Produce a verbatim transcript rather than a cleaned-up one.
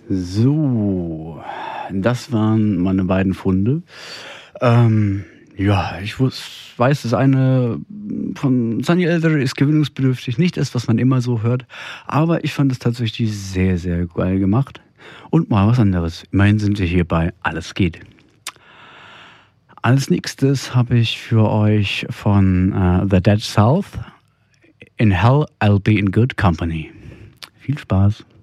So, das waren meine beiden Funde. Ähm, ja, ich wus, weiß, das eine von Sunny Elder ist gewöhnungsbedürftig, nicht das, was man immer so hört, aber ich fand es tatsächlich sehr, sehr geil gemacht. Und mal was anderes. Immerhin sind wir hier bei Alles geht. Als nächstes habe ich für euch von uh, The Dead South In Hell I'll Be in Good Company. Viel Spaß.